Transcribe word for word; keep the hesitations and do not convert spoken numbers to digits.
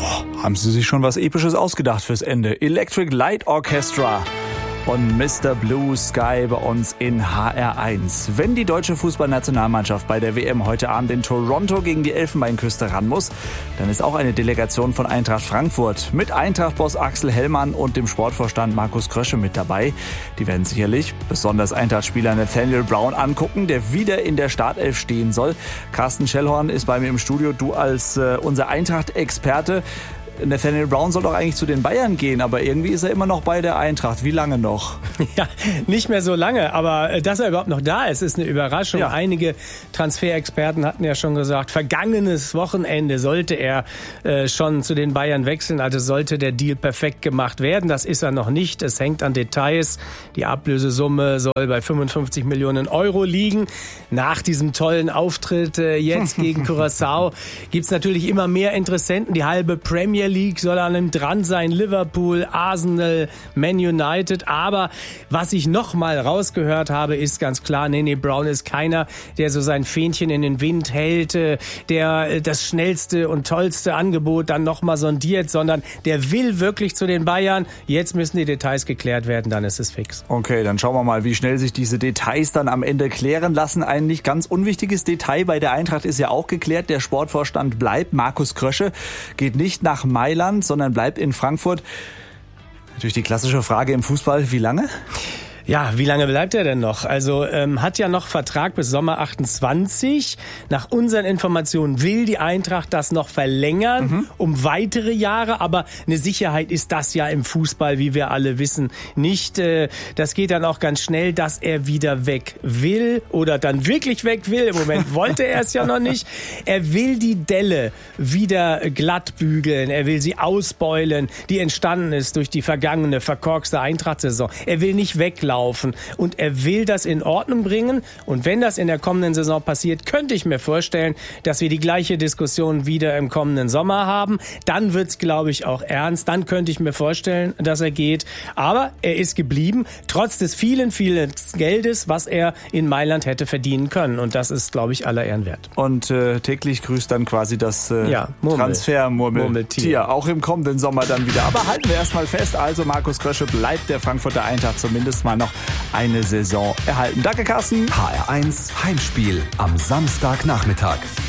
Oh, haben Sie sich schon was Episches ausgedacht fürs Ende? Electric Light Orchestra und Mister Blue Sky bei uns in H R eins. Wenn die deutsche Fußballnationalmannschaft bei der W M heute Abend in Toronto gegen die Elfenbeinküste ran muss, dann ist auch eine Delegation von Eintracht Frankfurt mit Eintracht-Boss Axel Hellmann und dem Sportvorstand Markus Krösche mit dabei. Die werden sicherlich besonders Eintracht-Spieler Nathaniel Brown angucken, der wieder in der Startelf stehen soll. Carsten Schellhorn ist bei mir im Studio, du als äh, unser Eintracht-Experte. Nathaniel Brown soll doch eigentlich zu den Bayern gehen, aber irgendwie ist er immer noch bei der Eintracht. Wie lange noch? Ja, nicht mehr so lange, aber dass er überhaupt noch da ist, ist eine Überraschung. Ja. Einige Transferexperten hatten ja schon gesagt, vergangenes Wochenende sollte er äh, schon zu den Bayern wechseln, also sollte der Deal perfekt gemacht werden. Das ist er noch nicht, es hängt an Details. Die Ablösesumme soll bei fünfundfünfzig Millionen Euro liegen. Nach diesem tollen Auftritt äh, jetzt gegen Curaçao gibt's natürlich immer mehr Interessenten. Die halbe Premier League soll an ihm dran sein, Liverpool, Arsenal, Man United. Aber was ich noch mal rausgehört habe, ist ganz klar, nee, nee, Brown ist keiner, der so sein Fähnchen in den Wind hält, der das schnellste und tollste Angebot dann noch mal sondiert, sondern der will wirklich zu den Bayern. Jetzt müssen die Details geklärt werden, dann ist es fix. Okay, dann schauen wir mal, wie schnell sich diese Details dann am Ende klären lassen. Ein nicht ganz unwichtiges Detail bei der Eintracht ist ja auch geklärt. Der Sportvorstand bleibt. Markus Krösche geht nicht nach Mailand, sondern bleibt in Frankfurt. Natürlich die klassische Frage im Fußball, wie lange? Ja, wie lange bleibt er denn noch? Also ähm, hat ja noch Vertrag bis Sommer achtundzwanzig. Nach unseren Informationen will die Eintracht das noch verlängern, mhm. um weitere Jahre. Aber eine Sicherheit ist das ja im Fußball, wie wir alle wissen, nicht. Äh, das geht dann auch ganz schnell, dass er wieder weg will oder dann wirklich weg will. Im Moment wollte er es ja noch nicht. Er will die Delle wieder glatt bügeln. Er will sie ausbeulen, die entstanden ist durch die vergangene, verkorkste Eintracht-Saison. Er will nicht weglaufen. Und er will das in Ordnung bringen. Und wenn das in der kommenden Saison passiert, könnte ich mir vorstellen, dass wir die gleiche Diskussion wieder im kommenden Sommer haben. Dann wird's, glaube ich, auch ernst. Dann könnte ich mir vorstellen, dass er geht. Aber er ist geblieben, trotz des vielen, vielen Geldes, was er in Mailand hätte verdienen können. Und das ist, glaube ich, aller Ehren wert. Und äh, täglich grüßt dann quasi das äh, ja, Transfermurmeltier. Auch im kommenden Sommer dann wieder. Aber halten wir erstmal fest. Also Markus Krösche bleibt der Frankfurter Eintracht zumindest mal noch eine Saison erhalten. Danke, Carsten. H R eins Heimspiel am Samstagnachmittag.